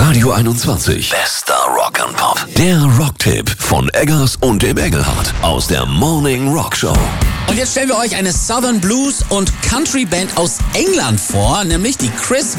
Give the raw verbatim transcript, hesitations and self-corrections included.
Radio einundzwanzig. Bester Rock and Pop. Der Rocktipp von Eggers und dem Engelhardt aus der Morning Rock Show. Und jetzt stellen wir euch eine Southern Blues und Country Band aus England vor, nämlich die Chris